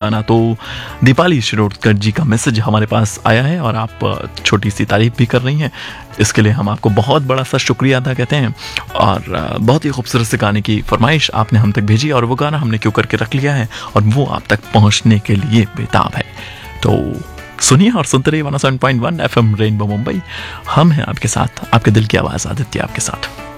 गाना। तो दीपाली शिरोडकर जी का मैसेज हमारे पास आया है और आप छोटी सी तारीफ भी कर रही हैं, इसके लिए हम आपको बहुत बड़ा सा शुक्रिया अदा कहते हैं। और बहुत ही खूबसूरत से गाने की फरमाइश आपने हम तक भेजी और वो गाना हमने क्यों करके रख लिया है और वो आप तक पहुंचने के लिए बेताब है। तो सुनिए और सुनते रहिए 107.1 FM रेनबो मुंबई। हम हैं आपके साथ, आपके दिल की आवाज़ आदित्य आपके साथ।